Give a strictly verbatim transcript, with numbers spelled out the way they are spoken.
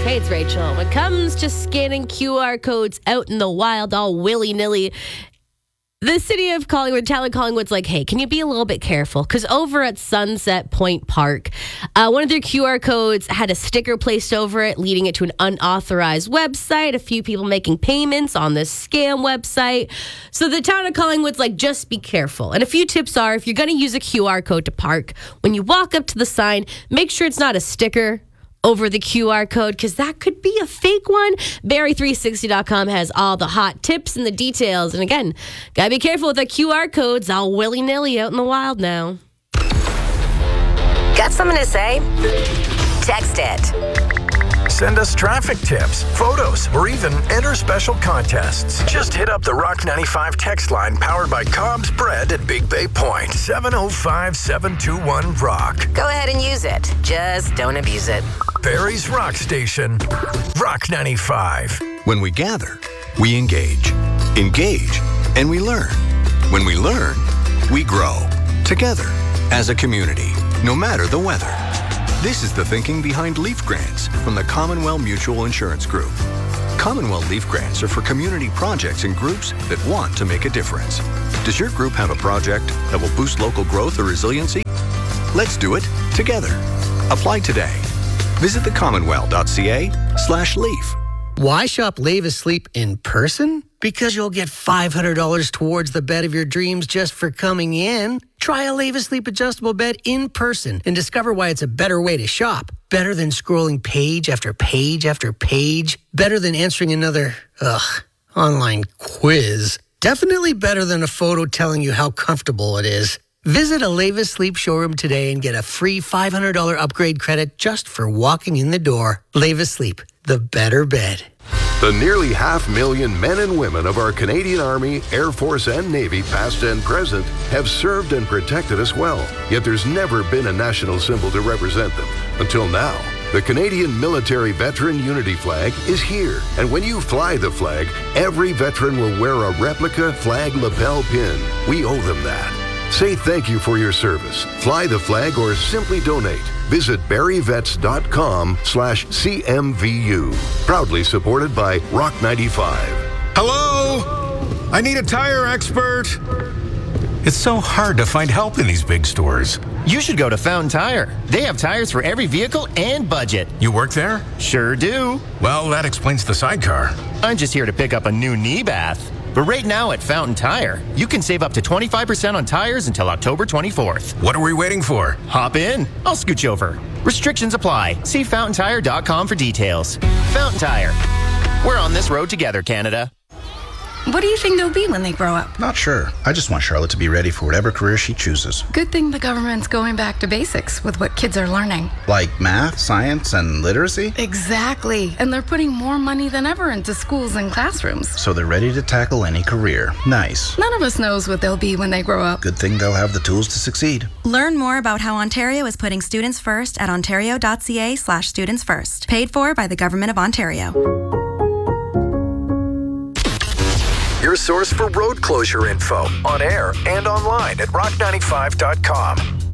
Hey, it's Rachel. When it comes to scanning Q R codes out in the wild, all willy-nilly, the city of Collingwood, Town of Collingwood's like, hey, can you be a little bit careful? Because over at Sunset Point Park, uh, one of their Q R codes had a sticker placed over it, leading it to an unauthorized website. A few people making payments on this scam website. So the Town of Collingwood's like, just be careful. And a few tips are, if you're going to use a Q R code to park, when you walk up to the sign, make sure it's not a sticker over the Q R code, because that could be a fake one. Barrie three sixty dot com has all the hot tips and the details. And again, gotta be careful with the Q R codes all willy-nilly out in the wild now. Got something to say? Text it. Send us traffic tips, photos, or even enter special contests. Just hit up the Rock ninety-five text line powered by Cobb's Bread at Big Bay Point. seven oh five, seven two one, ROCK. Go ahead and use it. Just don't abuse it. Barrie's Rock Station. Rock ninety-five. When we gather, we engage. Engage, and we learn. When we learn, we grow. Together, as a community, no matter the weather. This is the thinking behind Leaf Grants from the Commonwealth Mutual Insurance Group. Commonwealth Leaf Grants are for community projects and groups that want to make a difference. Does your group have a project that will boost local growth or resiliency? Let's do it together. Apply today. Visit the commonwealth dot c a slash leaf. Why shop Levis Sleep in person? Because you'll get five hundred dollars towards the bed of your dreams just for coming in. Try a Levis Sleep adjustable bed in person and discover why it's a better way to shop. Better than scrolling page after page after page. Better than answering another, ugh, online quiz. Definitely better than a photo telling you how comfortable it is. Visit a Levis Sleep showroom today and get a free five hundred dollars upgrade credit just for walking in the door. Levis Sleep, the better bed. The nearly half million men and women of our Canadian Army, Air Force, and Navy, past and present, have served and protected us well. Yet there's never been a national symbol to represent them. Until now. The Canadian Military Veteran Unity Flag is here. And when you fly the flag, every veteran will wear a replica flag lapel pin. We owe them that. Say thank you for your service. Fly the flag or simply donate. Visit barrievets.com slash CMVU. Proudly supported by Rock ninety-five. Hello? I need a tire expert. It's so hard to find help in these big stores. You should go to Fountain Tire. They have tires for every vehicle and budget. You work there? Sure do. Well, that explains the sidecar. I'm just here to pick up a new knee bath. But right now at Fountain Tire, you can save up to twenty-five percent on tires until October twenty-fourth. What are we waiting for? Hop in. I'll scooch over. Restrictions apply. See fountain tire dot com for details. Fountain Tire. We're on this road together, Canada. What do you think they'll be when they grow up? Not sure. I just want Charlotte to be ready for whatever career she chooses. Good thing the government's going back to basics with what kids are learning. Like math, science, and literacy? Exactly. And they're putting more money than ever into schools and classrooms. So they're ready to tackle any career. Nice. None of us knows what they'll be when they grow up. Good thing they'll have the tools to succeed. Learn more about how Ontario is putting students first at ontario dot c a slash students first. Paid for by the Government of Ontario. Your source for road closure info on air and online at rock ninety-five dot com.